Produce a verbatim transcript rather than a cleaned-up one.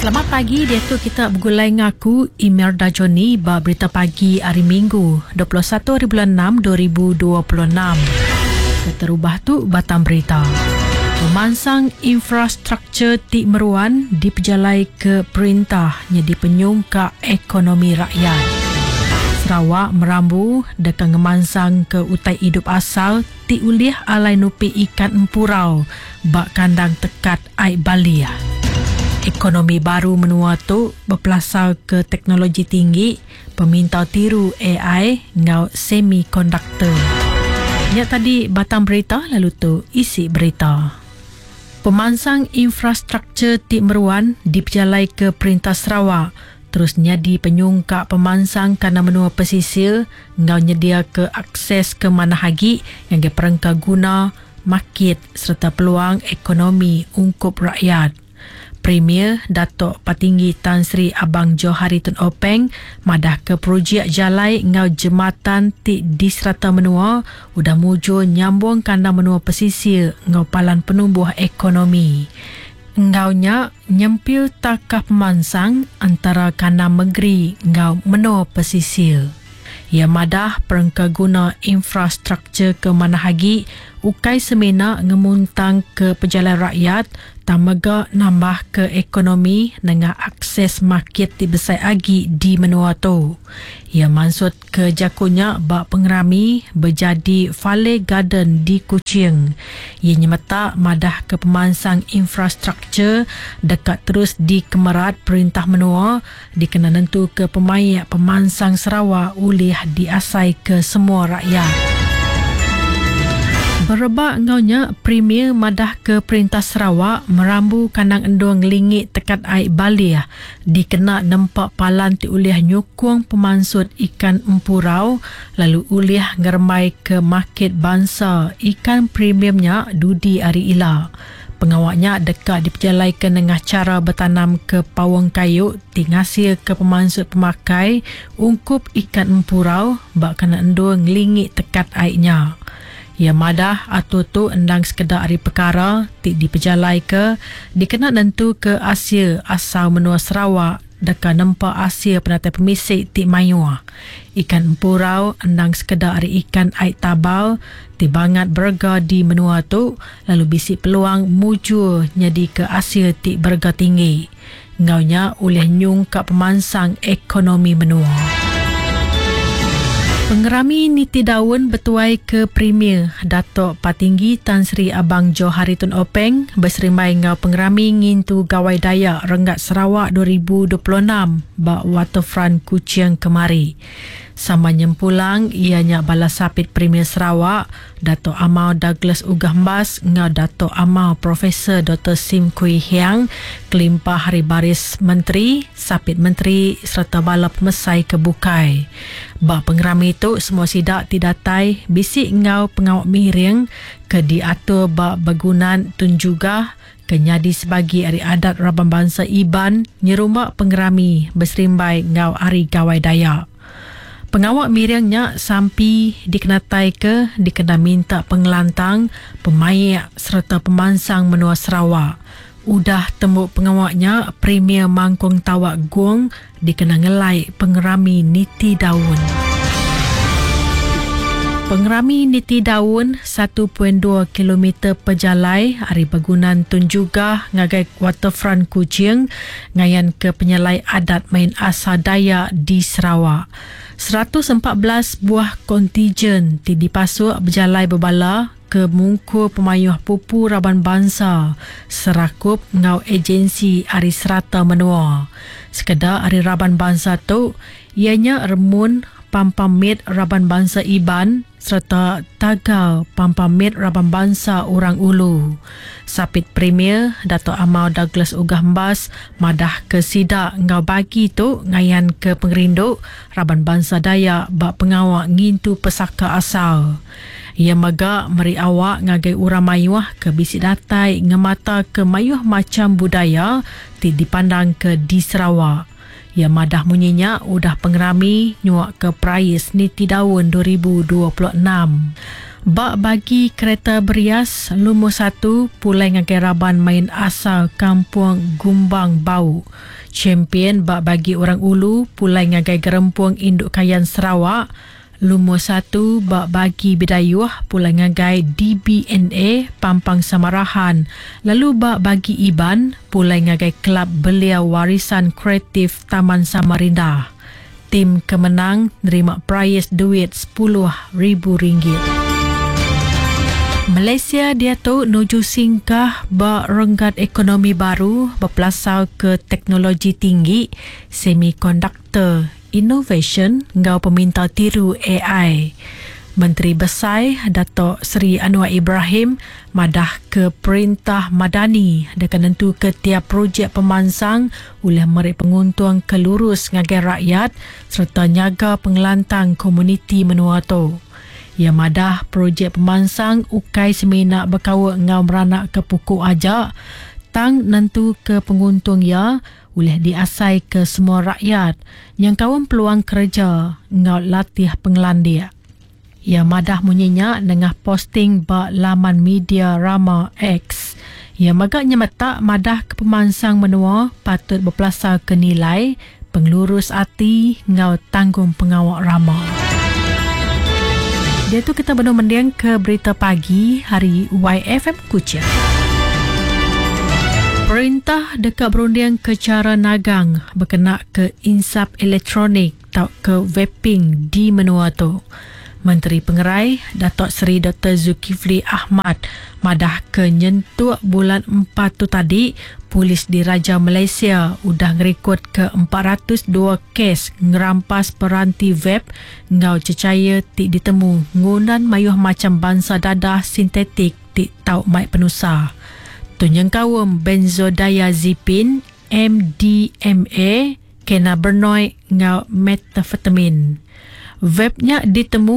Selamat pagi, dia tu kita bergulai ngaku Imelda Joni ba berita pagi hari Minggu dua puluh satu hari bulan enam dua ribu dua puluh enam. Terubah tu batang berita. Pemansang infrastruktur Tik Meruan diperjalai ke perintah jadi penyungka ekonomi rakyat. Sarawak merambu dekat ngemansang ke utai hidup asal Tik Ulih alai nupi ikan empurau bak kandang tekat air balia. Ekonomi baru menua tu berpelasar ke teknologi tinggi, peminta tiru A I ngau semikonduktor. Yang tadi batang berita, lalu tu isi berita. Pemansang infrastruktur Tik Meruan diperjalai ke Perintah Sarawak, terus nyadi penyungka pemansang kerana menua pesisir ngau nyedia ke akses ke manahagi yang diperengka guna, market serta peluang ekonomi ungkup rakyat. Premier Datuk Patinggi Tan Sri Abang Johari Tun Openg madah ke projek jalai ngau jembatan Tik di Serata Menua udah mujur nyambung kandang menua pesisir ngau palan penumbuh ekonomi. Ngaunya nyempil takah pemansang antara kandang negeri ngau menua pesisir. Ia madah perengka guna infrastruktur ke manahagi ukai semena ngemuntang ke pejalan rakyat tamaga nambah ke ekonomi dengan akses market di besar agi di menua tu. Ia maksud ke jakunya bak pengerami berjadi Valley Garden di Kuching. Ia nyemata madah ke pemansang infrastruktur dekat terus di Kemerat Perintah Menua dikena nentu ke pemayak pemansang Sarawak ulih diasai ke semua rakyat. Berebak ngaunya Premier madah ke Perintah Sarawak merambu kandang endung lingit tekat air balia dikena nempak palan ti ulih nyukung pemansut ikan empurau lalu ulih ngermai ke market bangsa ikan premiumnya dudi ari ila. Pengawaknya dekat diperjalai ke dengan cara bertanam ke pawang kayu ti ngasil ke pemansut pemakai ungkup ikan empurau bak kena endung lingit tekat airnya. Ia madah atau tu endang sekedar hari perkara tik diperjalai ke dikena nentu ke Asia asal menua Sarawak dekat nempak Asia penatai pemisik tik mayua. Ikan empurau endang sekedar hari ikan air tabal tibangat berga di menua tu lalu bisik peluang mujur nyadi ke Asia tik berga tinggi. Ngaunya oleh nyung kat pemansang ekonomi menua. Pengerami niti daun bertuai ke Premier Datuk Patinggi Tan Sri Abang Johari Tun Openg berserimai ngau pengerami ngintu gawai Dayak Renggat Sarawak dua ribu dua puluh enam bak waterfront Kuching kemari. Sama nyempulang ianya balas sapit Premier Sarawak Datuk Amau Douglas Ugahmbas ngau Datuk Amau Profesor Doktor Sim Kui Hiang kelimpah hari baris menteri, sapit menteri serta bala pemesai kebukai. Bak pengerami itu semua sidak tidatai bisik ngau pengawak miring ke diatur bak bagunan tun juga kenyadi sebagai hari adat Rabang Bangsa Iban nyerumak pengerami berserimbai ngau hari gawai Dayak. Pengawak miringnya sampi dikenatai ke dikena minta pengelantang, pemayak serta pemansang menua Sarawak. Udah tembuk pengawaknya Premier Mangkung Tawak Guang dikena ngelai pengerami niti daun. Pengerami niti daun satu perpuluhan dua kilometer perjalai hari bagunan tun juga ngagai waterfront Kuching ngayan ke penyalai adat main asal Dayak di Sarawak. seratus empat belas buah kontijen ti dipasuk berjalai berbala ke mungku pemayuh pupu Raban Bangsa serakup ngau agensi Ari Serata Menua. Sekedar Ari Raban Bangsa tu ianya remun Pampamit Raban Bangsa Iban serta Tagal Pampamit Raban Bangsa Orang Ulu. Sapit Premier Datuk Amau Douglas Ugahmbas madah ke sidak ngau bagi tu ngayan ke pengerinduk Raban Bangsa Dayak bak pengawak ngintu pesaka asal. Ia maga meri awak ngagai urang mayuah ke bisik datai ngemata ke mayuah macam budaya ti dipandang ke di Sarawak. Ia madah munyinya udah pengerami nyuak ke Prais Niti Daun dua ribu dua puluh enam. Bak bagi kereta berias, Lumur satu pulai ngagai raban main asal Kampung Gumbang Bau. Champion bak bagi orang Ulu pulai ngagai Gerempung Induk Kayan Sarawak. Lumur satu bak bagi Bidayuh pulai ngagai D B N A Pampang Samarahan. Lalu bak bagi Iban pulai ngagai Kelab Belia Warisan Kreatif Taman Samarinda. Tim kemenang nerima prize duit sepuluh ribu ringgit. Malaysia dia tu nuju singkah bak renggat ekonomi baru berpelasau ke teknologi tinggi, semiconductor, innovation ngau peminta tiru A I. Menteri Besar Datuk Seri Anwar Ibrahim madah ke Perintah Madani dekat nentu ke tiap projek pemansang oleh merek penguntung kelurus ngagai rakyat serta nyaga pengelantang komuniti menua tu. Ia madah projek pemansang ukai semina berkawa ngau meranak ke pukuk ajak tang nentu ke penguntung ya boleh diasai ke semua rakyat yang kawan peluang kerja ngau latih pengelandia. Ia madah munyinya dengan posting bak laman media Rama X. Ia magaknya mata madah ke pemansang menua patut berpelasar ke nilai pengelurus hati ngau tanggung pengawak Rama. Dia tu kita benar mendiang ke berita pagi hari Y F M Kuching. Perintah dekat berundiang ke cara nagang berkenaan ke insap elektronik atau ke vaping di menua tu. Menteri Pengerai Datuk Seri Doktor Zulkifli Ahmad madah ke nyentuh bulan empat tu tadi, polis di Raja Malaysia udah ngerekod ke empat ratus dua kes ngerampas peranti vape ngau cecaya tik ditemu ngunan mayuh macam bangsa dadah sintetik tik tau mai penusa. Tunyang kawam benzodiazepin, M D M A, cannabinoid ngau methamphetamine. Vape-nya ditemu